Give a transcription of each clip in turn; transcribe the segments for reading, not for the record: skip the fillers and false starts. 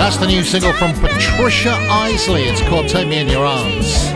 That's the new single from Patricia Isley. It's called Take Me in Your Arms.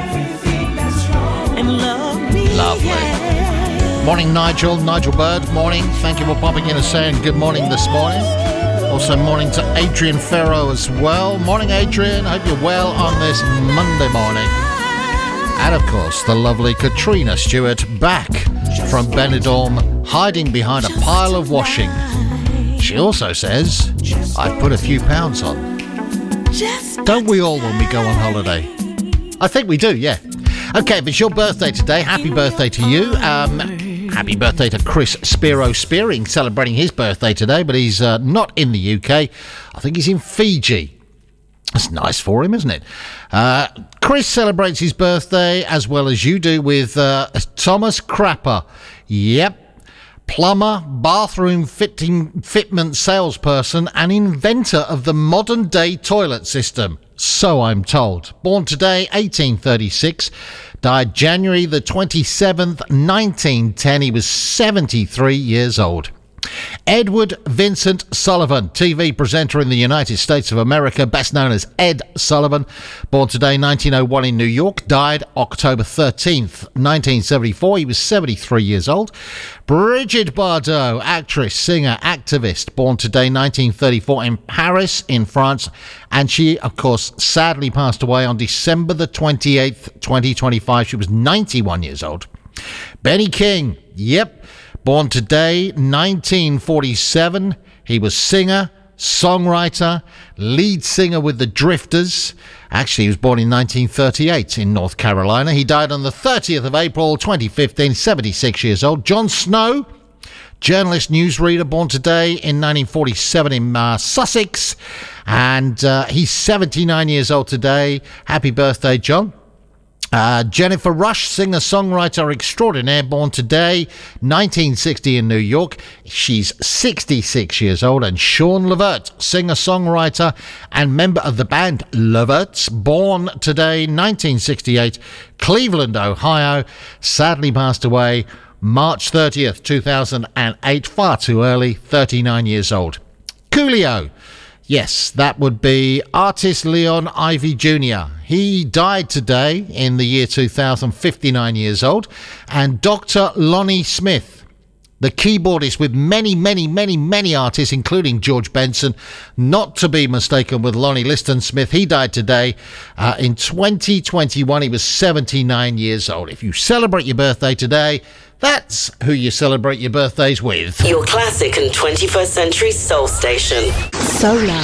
Lovely. Morning, Nigel Bird. Morning. Thank you for popping in and saying good morning this morning. Also morning to Adrian Ferro as well. Morning, Adrian. Hope you're well on this Monday morning. And of course, the lovely Katrina Stewart back from Benidorm, hiding behind a pile of washing. She also says, I've put a few pounds on. Don't we all when we go on holiday? I think we do, yeah. Okay, if it's your birthday today, happy birthday to you. Happy birthday to Chris Spiro Spearing, celebrating his birthday today, but he's not in the UK. I think he's in Fiji. That's nice for him, isn't it? Chris celebrates his birthday as well as you do with Thomas Crapper. Yep. Plumber, bathroom fitment salesperson and inventor of the modern day toilet system. So I'm told. Born today, 1836. Died January the 27th, 1910. He was 73 years old. Edward Vincent Sullivan, TV presenter in the United States of America, best known as Ed Sullivan. Born today, 1901 in New York. Died October 13th, 1974. He was 73 years old. Brigitte Bardot, actress, singer, activist. Born today, 1934 in Paris, in France. And she, of course, sadly passed away on December the 28th, 2025. She was 91 years old. Benny King, yep. Born today, 1947, he was singer, songwriter, lead singer with the Drifters. Actually, he was born in 1938 in North Carolina. He died on the 30th of April, 2015, 76 years old. Jon Snow, journalist, newsreader, born today in 1947 in Sussex. And he's 79 years old today. Happy birthday, John. Jennifer Rush, singer-songwriter extraordinaire, born today, 1960 in New York. She's 66 years old. And Sean Levert, singer-songwriter and member of the band Leverts, born today, 1968, Cleveland, Ohio. Sadly passed away March 30th, 2008, far too early, 39 years old. Coolio. Yes, that would be artist Leon Ivy Jr. He died today in the year 2000, 59 years old. And Dr. Lonnie Smith, the keyboardist with many artists, including George Benson, not to be mistaken with Lonnie Liston Smith. He died today in 2021. He was 79 years old. If you celebrate your birthday today, that's who you celebrate your birthdays with. Your classic and 21st century soul station. Solar.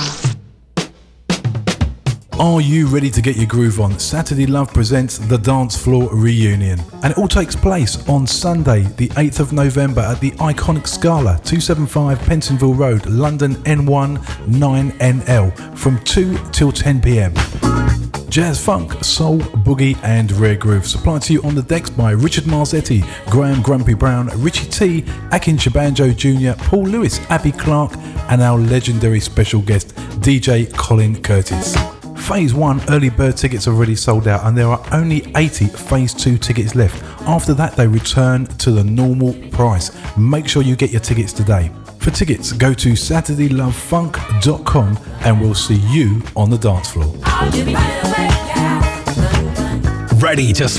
Are you ready to get your groove on? Saturday Love presents the Dance Floor Reunion. And it all takes place on Sunday, the 8th of November at the iconic Scala, 275 Pentonville Road, London N1 9NL, from 2 till 10 p.m. Jazz, funk, soul, boogie and rare groove supplied to you on the decks by Richard Marzetti, Graham Grumpy Brown, Richie T, Akin Shabanjo Jr, Paul Lewis, Abby Clark and our legendary special guest DJ Colin Curtis. Phase 1 early bird tickets are already sold out and there are only 80 Phase 2 tickets left. After that they return to the normal price. Make sure you get your tickets today. For tickets, go to SaturdayLoveFunk.com and we'll see you on the dance floor. Ready to